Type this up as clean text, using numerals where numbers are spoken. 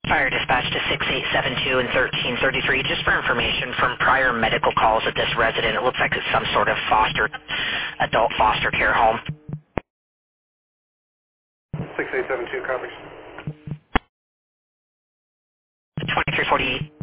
Fire dispatch to 6872 and 1333, just for information from prior medical calls at this resident. It looks like it's some sort of adult foster care home. 6872 copies. 2348.